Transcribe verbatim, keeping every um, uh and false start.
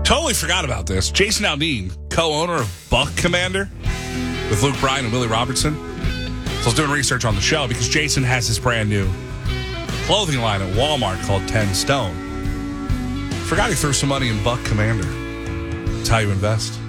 Totally forgot about this. Jason Aldean, co-owner of Buck Commander with Luke Bryan and Willie Robertson. So I was doing research on the show because Jason has his brand new clothing line at Walmart called ten stone. Forgot he threw some money in Buck Commander. That's how you invest.